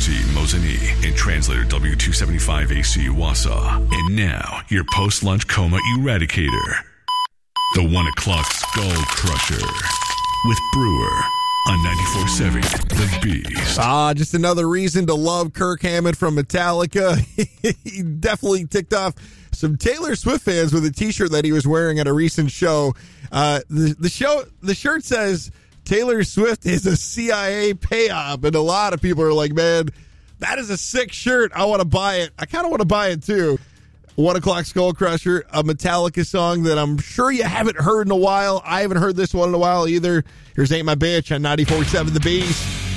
AC Mosinee and translator W275AC Wausau. And now, your post-lunch coma eradicator, the 1 o'clock Skull Crusher with Brewer on 94.7 The Beast. Just another reason to love Kirk Hammett from Metallica. He definitely ticked off some Taylor Swift fans with a t-shirt that he was wearing at a recent show. The shirt says Taylor Swift is a CIA PAYOP, and a lot of people are like, man, that is a sick shirt. I want to buy it. I kind of want to buy it too. 1 o'clock Skull Crusher, a Metallica song that I'm sure you haven't heard in a while. I haven't heard this one in a while either. Here's Ain't My Bitch on 94.7 The Beast.